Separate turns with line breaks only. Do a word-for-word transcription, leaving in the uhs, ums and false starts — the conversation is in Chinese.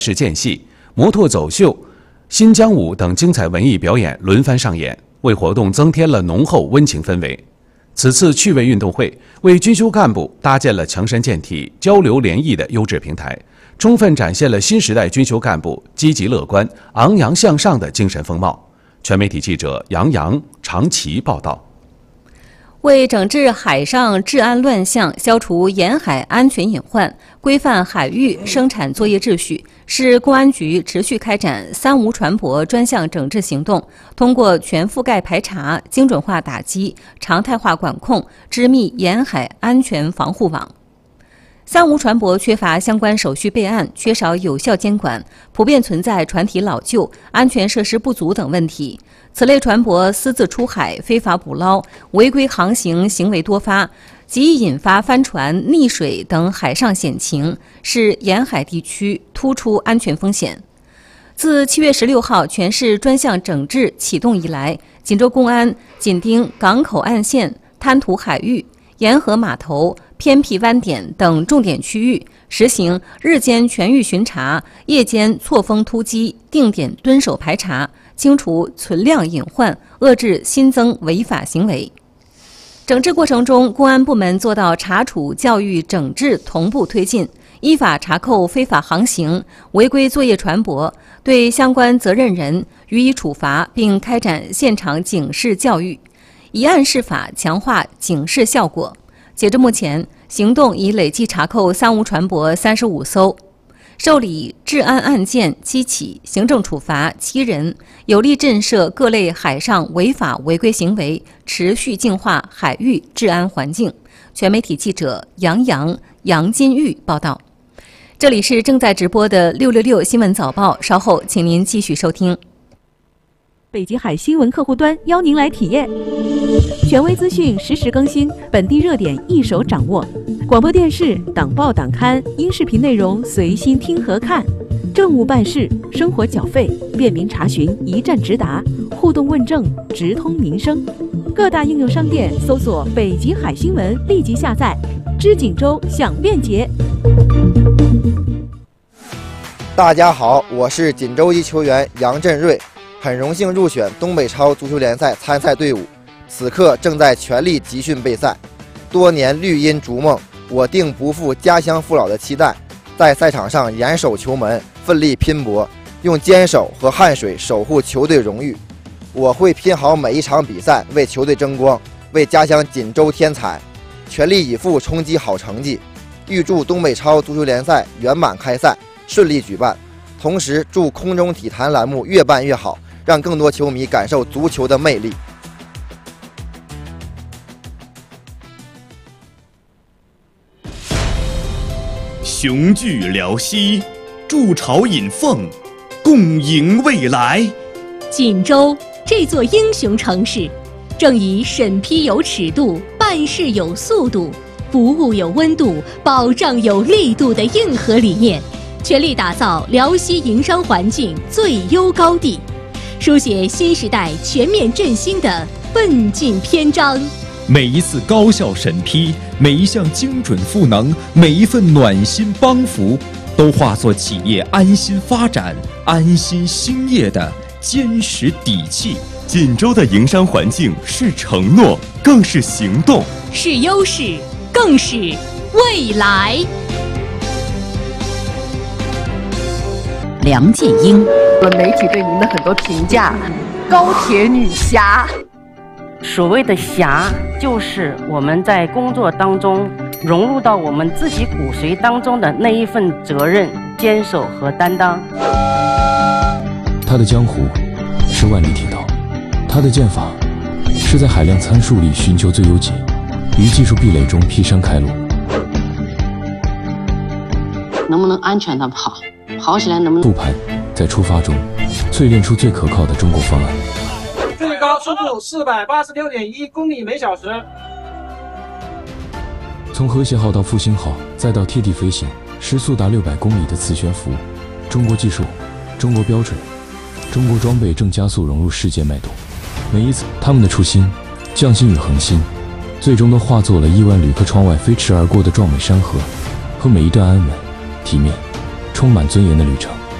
是间隙、摩托走秀、新疆舞等精彩文艺表演轮番上演，为活动增添了浓厚温情氛围。此次趣味运动会为军修干部搭建了强身健体、交流联谊的优质平台，充分展现了新时代军修干部积极乐观、昂扬向上的精神风貌。全媒体记者杨洋、长崎报道。
为整治海上治安乱象，消除沿海安全隐患，规范海域生产作业秩序，是公安局持续开展“三无”船舶专项整治行动，通过全覆盖排查、精准化打击、常态化管控，织密沿海安全防护网。三无船舶缺乏相关手续备案，缺少有效监管，普遍存在船体老旧、安全设施不足等问题。此类船舶私自出海、非法捕捞、违规航行行为多发，极易引发帆船溺水等海上险情，是沿海地区突出安全风险。自七月十六号全市专项整治启动以来，锦州公安紧盯港口岸线、滩涂海域、沿河码头、偏僻湾点等重点区域，实行日间全域巡查、夜间错峰突击、定点蹲守排查，清除存量隐患，遏制新增违法行为。整治过程中，公安部门做到查处、教育、整治同步推进，依法查扣非法航行、违规作业船舶，对相关责任人予以处罚，并开展现场警示教育，以案释法，强化警示效果。截至目前，行动已累计查扣三无船舶三十五艘，受理治安案件七起，行政处罚七人，有力震慑各类海上违法违规行为，持续净化海域治安环境。全媒体记者杨洋、杨金玉报道。这里是正在直播的六六六新闻早报，稍后请您继续收听。
北极海新闻客户端邀您来体验，权威资讯实时更新，本地热点一手掌握，广播电视、党报党刊、音视频内容随心听和看，政务办事、生活缴费便民查询一站直达，互动问政直通民生。各大应用商店搜索北极海新闻，立即下载，知锦州享便捷。
大家好，我是锦州一球员杨振瑞，很荣幸入选东北超足球联赛参赛队伍，此刻正在全力集训备赛。多年绿荫逐梦，我定不负家乡父老的期待，在赛场上严守球门，奋力拼搏，用坚守和汗水守护球队荣誉。我会拼好每一场比赛，为球队争光，为家乡锦州添彩，全力以赴冲击好成绩。预祝东北超足球联赛圆满开赛，顺利举办。同时祝空中体坛栏目越办越好，让更多球迷感受足球的魅力。
雄踞辽西，筑巢引凤，共迎未来。
锦州这座英雄城市，正以审批有尺度、办事有速度、服务有温度、保障有力度的硬核理念，全力打造辽西营商环境最优高地，书写新时代全面振兴的奋进篇章。
每一次高效审批，每一项精准赋能，每一份暖心帮扶，都化作企业安心发展、安心兴业的坚实底气。
锦州的营商环境是承诺，更是行动，
是优势，更是未来。
梁建英，
媒体对您的很多评价，高铁女侠。
所谓的侠，就是我们在工作当中融入到我们自己骨髓当中的那一份责任、坚守和担当。
他的江湖是万里铁道，他的剑法是在海量参数里寻求最优解，于技术壁垒中劈山开路。
能不能安全的跑？跑起来能不能
复盘，在出发中淬炼出最可靠的中国方案。
最高速度四百八十六点一公里每小时。
从和谐号到复兴号，再到贴地飞行，时速达六百公里的磁悬浮，中国技术，中国标准，中国装备正加速融入世界脉动。每一次，他们的初心、匠心与恒心，最终都化作了亿万旅客窗外飞驰而过的壮美山河，和每一段安稳、体面、充满尊严的旅程。